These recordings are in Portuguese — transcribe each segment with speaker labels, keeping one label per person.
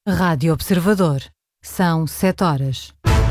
Speaker 1: Rádio Observador. São 7 horas.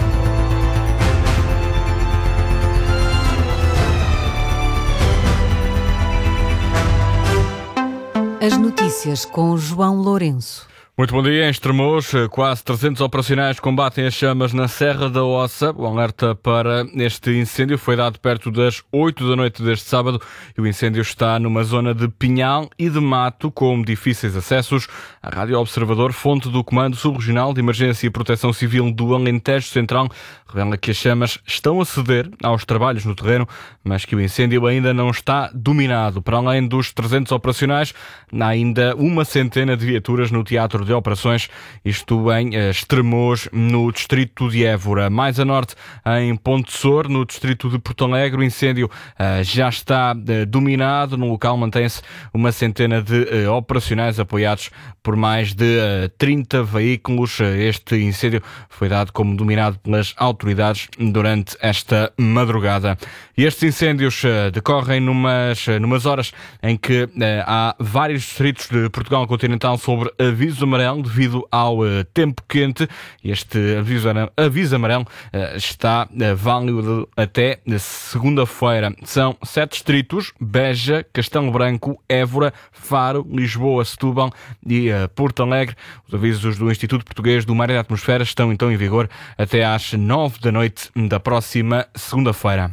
Speaker 1: As notícias com João Lourenço.
Speaker 2: Muito bom dia. Em Estremoz, quase 300 operacionais combatem as chamas na Serra da Ossa. O alerta para este incêndio foi dado perto das 8 da noite deste sábado e o incêndio está numa zona de pinhal e de mato com difíceis acessos. A Rádio Observador, fonte do Comando Subregional de Emergência e Proteção Civil do Alentejo Central, revela que as chamas estão a ceder aos trabalhos no terreno, mas que o incêndio ainda não está dominado. Para além dos 300 operacionais, há ainda uma centena de viaturas no teatro de operações, isto em Estremoz, no distrito de Évora. Mais a norte, em Ponte Sor, no distrito de Porto Alegre, o incêndio já está dominado. No local mantém-se uma centena de operacionais apoiados por mais de 30 veículos. Este incêndio foi dado como dominado pelas autoridades durante esta madrugada. E estes incêndios decorrem numas horas em que há vários distritos de Portugal continental sobre aviso amarelo devido ao tempo quente. Este aviso amarelo está válido até segunda-feira. São 7 distritos: Beja, Castelo Branco, Évora, Faro, Lisboa, Setúbal e Porto Alegre. Os avisos do Instituto Português do Mar e da Atmosfera estão então em vigor até às 9 da noite da próxima segunda-feira.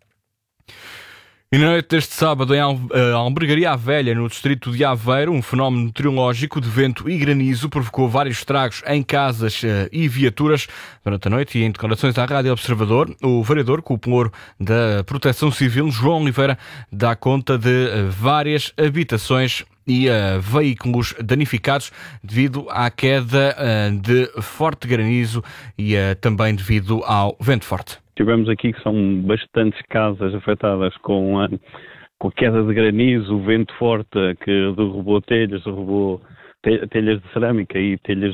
Speaker 2: E na noite deste sábado, em Albergaria à Velha, no distrito de Aveiro, um fenómeno meteorológico de vento e granizo provocou vários estragos em casas e viaturas. Durante a noite, e em declarações à Rádio Observador, o vereador com o pelouro da Proteção Civil, João Oliveira, dá conta de várias habitações e veículos danificados devido à queda de forte granizo e também devido ao vento forte.
Speaker 3: Tivemos aqui que são bastantes casas afetadas com a queda de granizo, o vento forte que derrubou telhas de cerâmica e telhas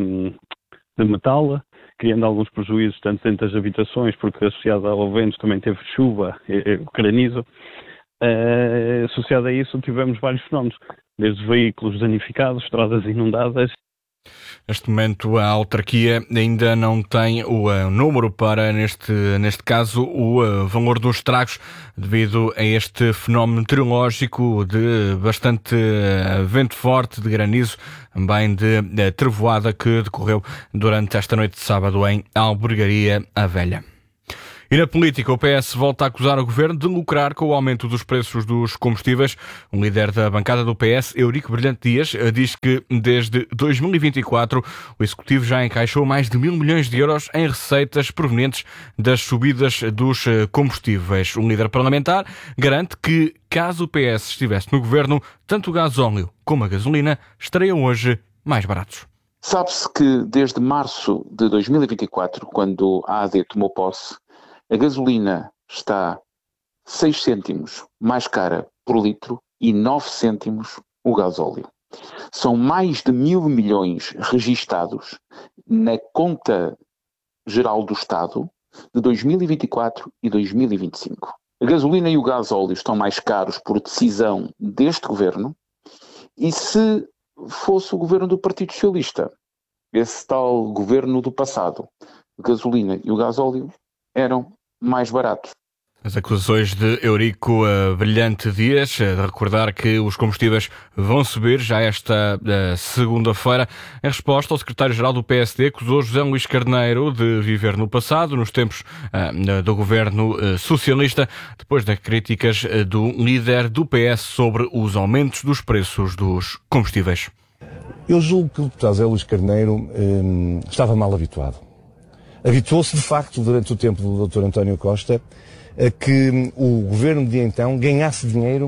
Speaker 3: de metal, criando alguns prejuízos tanto dentro das habitações, porque associado ao vento também teve chuva, granizo. Associado a isso tivemos vários fenómenos, desde veículos danificados, estradas inundadas.
Speaker 2: Neste momento a autarquia ainda não tem o número para, neste caso, o valor dos estragos devido a este fenómeno meteorológico de bastante vento forte, de granizo, também de trevoada que decorreu durante esta noite de sábado em Albergaria à Velha. E na política, o PS volta a acusar o governo de lucrar com o aumento dos preços dos combustíveis. Um líder da bancada do PS, Eurico Brilhante Dias, diz que desde 2024 o Executivo já encaixou mais de 1.000 milhões de euros em receitas provenientes das subidas dos combustíveis. Um líder parlamentar garante que, caso o PS estivesse no governo, tanto o gasóleo como a gasolina estariam hoje mais baratos.
Speaker 4: Sabe-se que desde março de 2024, quando a AD tomou posse, a gasolina está 6 cêntimos mais cara por litro e 9 cêntimos o gasóleo. São mais de 1.000 milhões registados na conta geral do Estado de 2024 e 2025. A gasolina e o gasóleo estão mais caros por decisão deste governo, e se fosse o governo do Partido Socialista, esse tal governo do passado, a gasolina e o gasóleo eram mais baratos.
Speaker 2: As acusações de Eurico Brilhante Dias, de recordar que os combustíveis vão subir já esta segunda-feira. Em resposta, o secretário-geral do PSD acusou José Luís Carneiro de viver no passado, nos tempos do governo socialista, depois das críticas do líder do PS sobre os aumentos dos preços dos combustíveis.
Speaker 5: Eu julgo que o deputado José Luís Carneiro estava mal habituado. Habituou-se, de facto, durante o tempo do Dr. António Costa, a que o governo de então ganhasse dinheiro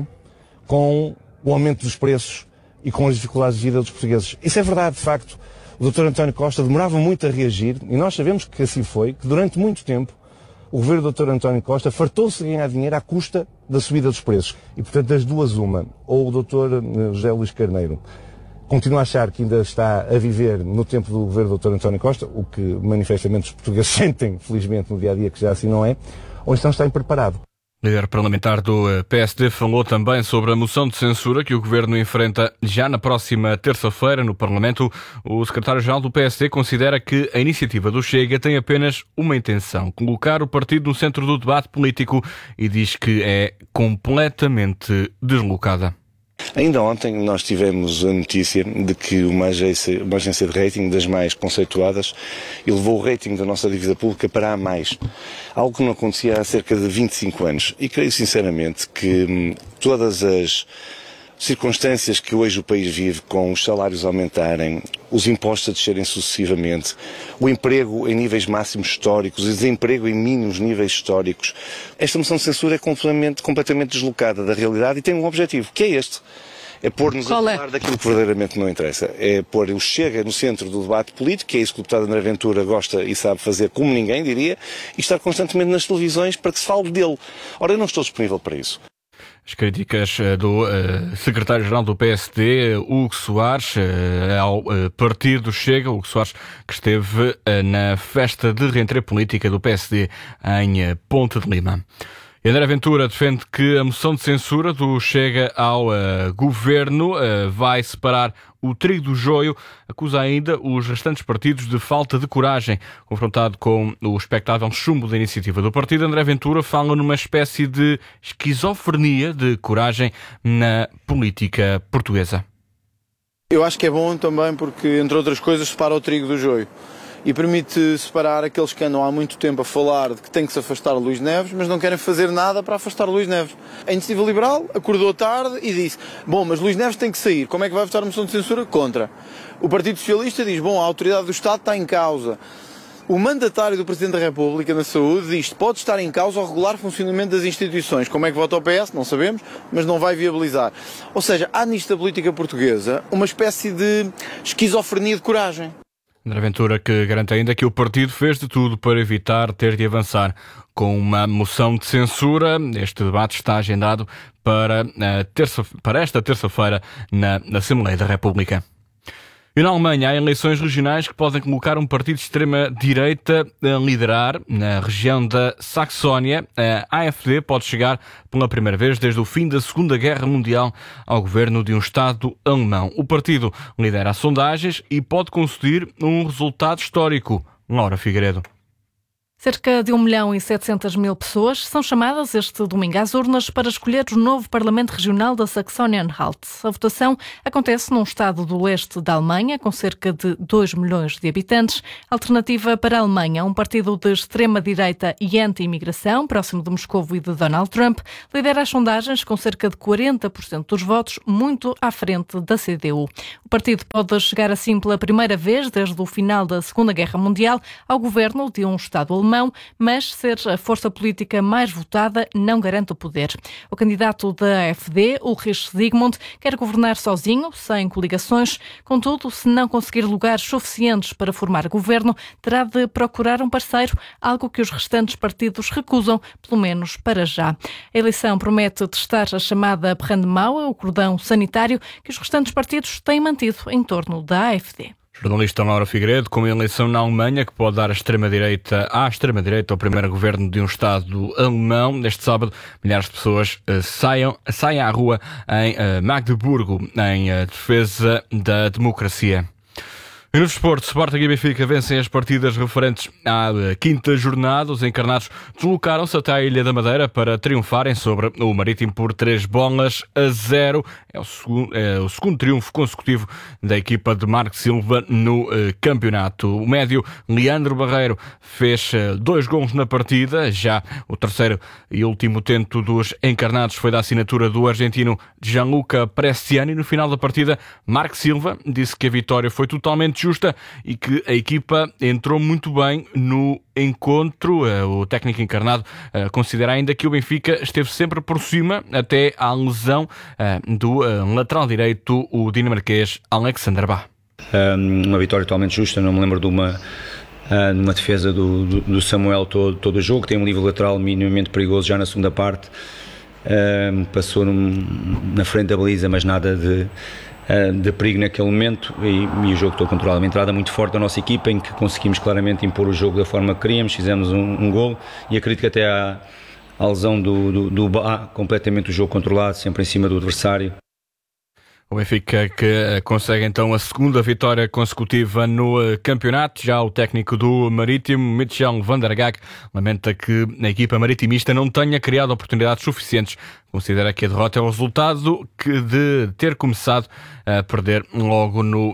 Speaker 5: com o aumento dos preços e com as dificuldades de vida dos portugueses. Isso é verdade, de facto. O Dr. António Costa demorava muito a reagir, e nós sabemos que assim foi, que durante muito tempo o governo do Dr. António Costa fartou-se de ganhar dinheiro à custa da subida dos preços. E, portanto, das duas uma, ou o Dr. José Luís Carneiro continua a achar que ainda está a viver no tempo do governo do Dr. António Costa, o que manifestamente os portugueses sentem, felizmente, no dia-a-dia, que já assim não é, ou então está impreparado.
Speaker 2: O líder parlamentar do PSD falou também sobre a moção de censura que o Governo enfrenta já na próxima terça-feira no Parlamento. O secretário-geral do PSD considera que a iniciativa do Chega tem apenas uma intenção: colocar o partido no centro do debate político, e diz que é completamente deslocada.
Speaker 5: Ainda ontem nós tivemos a notícia de que uma agência de rating das mais conceituadas elevou o rating da nossa dívida pública para A+, algo que não acontecia há cerca de 25 anos. E creio sinceramente que todas as circunstâncias que hoje o país vive, com os salários aumentarem, os impostos a descerem sucessivamente, o emprego em níveis máximos históricos, o desemprego em mínimos níveis históricos, esta moção de censura é completamente deslocada da realidade e tem um objetivo, que é este. É pôr-nos a falar daquilo que verdadeiramente não interessa. É pôr o Chega no centro do debate político, que é isso que o deputado André Ventura gosta e sabe fazer como ninguém, diria, e estar constantemente nas televisões para que se fale dele. Ora, eu não estou disponível para isso.
Speaker 2: As críticas do secretário-geral do PSD, Hugo Soares, ao partido Chega. Hugo Soares, que esteve na festa de reentrée política do PSD em Ponte de Lima. André Ventura defende que a moção de censura do Chega ao governo vai separar o trigo do joio. Acusa ainda os restantes partidos de falta de coragem. Confrontado com o expectável chumbo da iniciativa do partido, André Ventura fala numa espécie de esquizofrenia de coragem na política portuguesa.
Speaker 6: Eu acho que é bom também porque, entre outras coisas, separa o trigo do joio. E permite separar aqueles que andam há muito tempo a falar de que tem que se afastar Luís Neves, mas não querem fazer nada para afastar Luís Neves. A Iniciativa Liberal acordou tarde e disse: bom, mas Luís Neves tem que sair, como é que vai votar a moção de censura? Contra. O Partido Socialista diz: bom, a autoridade do Estado está em causa. O mandatário do Presidente da República na saúde diz: pode estar em causa o regular funcionamento das instituições. Como é que vota o PS? Não sabemos, mas não vai viabilizar. Ou seja, há nisto da política portuguesa uma espécie de esquizofrenia de coragem.
Speaker 2: André Ventura, que garante ainda que o partido fez de tudo para evitar ter de avançar com uma moção de censura. Este debate está agendado para esta terça-feira na Assembleia da República. E na Alemanha há eleições regionais que podem colocar um partido de extrema-direita a liderar. Na região da Saxónia, a AfD pode chegar pela primeira vez desde o fim da Segunda Guerra Mundial ao governo de um Estado alemão. O partido lidera as sondagens e pode conseguir um resultado histórico. Laura Figueiredo.
Speaker 1: Cerca de 1.700.000 pessoas são chamadas este domingo às urnas para escolher o novo Parlamento Regional da Saxónia-Anhalt. A votação acontece num estado do leste da Alemanha, com cerca de 2 milhões de habitantes. Alternativa para a Alemanha, um partido de extrema-direita e anti-imigração, próximo de Moscovo e de Donald Trump, lidera as sondagens com cerca de 40% dos votos, muito à frente da CDU. O partido pode chegar assim pela primeira vez, desde o final da Segunda Guerra Mundial, ao governo de um Estado alemão, mas ser a força política mais votada não garante o poder. O candidato da AfD, Ulrich Zygmunt, quer governar sozinho, sem coligações. Contudo, se não conseguir lugares suficientes para formar governo, terá de procurar um parceiro, algo que os restantes partidos recusam, pelo menos para já. A eleição promete testar a chamada Brandmauer, o cordão sanitário, que os restantes partidos têm mantido em torno da AfD.
Speaker 2: Jornalista Laura Figueiredo, com a eleição na Alemanha que pode dar à extrema-direita ao primeiro governo de um Estado alemão. Neste sábado, milhares de pessoas saem à rua em Magdeburgo em defesa da democracia. E no desporto, Sporting e Benfica vencem as partidas referentes à quinta jornada. Os encarnados deslocaram-se até à Ilha da Madeira para triunfarem sobre o Marítimo por 3-0. É o segundo triunfo consecutivo da equipa de Marco Silva no campeonato. O médio Leandro Barreiro fez 2 gols na partida. Já o terceiro e último tento dos encarnados foi da assinatura do argentino Gianluca Prestiani. No final da partida, Marco Silva disse que a vitória foi totalmente justa e que a equipa entrou muito bem no encontro. O técnico encarnado considera ainda que o Benfica esteve sempre por cima até à lesão do lateral direito, o dinamarquês Alexander Bá.
Speaker 7: Uma vitória totalmente justa, não me lembro de uma defesa do Samuel todo o jogo. Tem um livro lateral minimamente perigoso já na segunda parte, passou na frente da baliza, mas nada de perigo naquele momento, e o jogo estou controlado. Uma entrada muito forte da nossa equipa, em que conseguimos claramente impor o jogo da forma que queríamos, fizemos um golo, e acredito que até a lesão do Bá, completamente o jogo controlado, sempre em cima do adversário.
Speaker 2: O Benfica que consegue então a segunda vitória consecutiva no campeonato. Já o técnico do Marítimo, Michel van der Gaag, lamenta que a equipa maritimista não tenha criado oportunidades suficientes. Considera que a derrota é o resultado de ter começado a perder logo no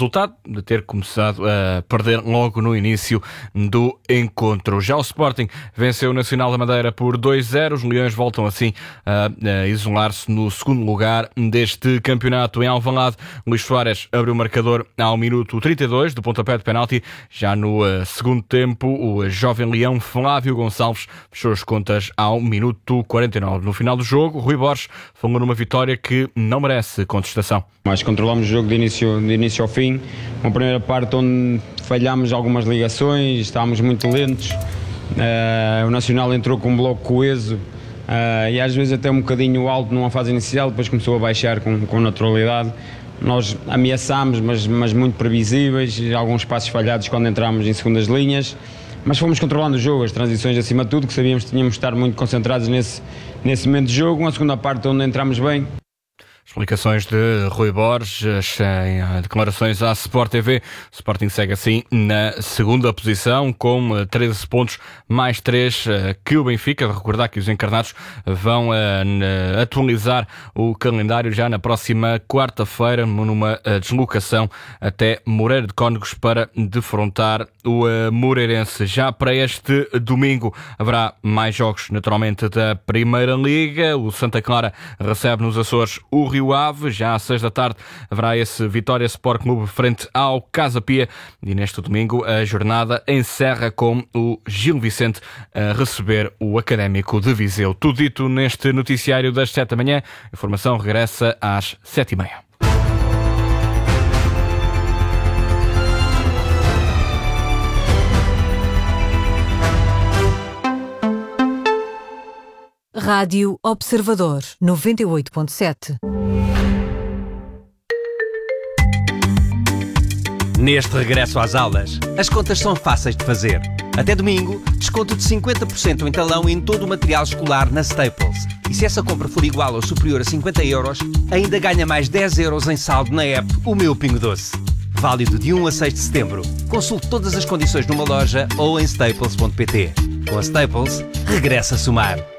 Speaker 2: início do encontro. Já o Sporting venceu o Nacional da Madeira por 2-0. Os Leões voltam assim a isolar-se no segundo lugar deste campeonato. Em Alvalade, Luís Soares abriu o marcador ao minuto 32 do pontapé de penalti. Já no segundo tempo, o jovem leão Flávio Gonçalves fechou as contas ao minuto 49. No final do jogo, Rui Borges falou numa vitória que não merece contestação.
Speaker 8: Mas controlamos o jogo de início ao fim. Uma primeira parte onde falhámos algumas ligações, estávamos muito lentos. O Nacional entrou com um bloco coeso e às vezes até um bocadinho alto numa fase inicial, depois começou a baixar com naturalidade. Nós ameaçámos, mas muito previsíveis, alguns passos falhados quando entramos em segundas linhas. Mas fomos controlando o jogo, as transições acima de tudo, que sabíamos que tínhamos de estar muito concentrados nesse momento de jogo. Uma segunda parte onde entramos bem.
Speaker 2: Explicações de Rui Borges em declarações à Sport TV. O Sporting segue assim na segunda posição com 13 pontos mais 3 que o Benfica. De recordar que os encarnados vão atualizar o calendário já na próxima quarta-feira numa deslocação até Moreira de Cónegos para defrontar o Moreirense. Já para este domingo haverá mais jogos naturalmente da Primeira Liga. O Santa Clara recebe nos Açores o Rio Ave. Já às 6 da tarde haverá esse Vitória Sport Clube frente ao Casa Pia, e neste domingo a jornada encerra com o Gil Vicente a receber o Académico de Viseu. Tudo dito neste noticiário das 7 da manhã. A informação regressa às 7h30.
Speaker 9: Rádio Observador 98.7.
Speaker 10: Neste regresso às aulas, as contas são fáceis de fazer. Até domingo, desconto de 50% em talão em todo o material escolar na Staples. E se essa compra for igual ou superior a 50 euros, ainda ganha mais 10 euros em saldo na app O Meu Pingo Doce. Válido de 1 a 6 de setembro. Consulte todas as condições numa loja ou em staples.pt. Com a Staples, regressa a somar.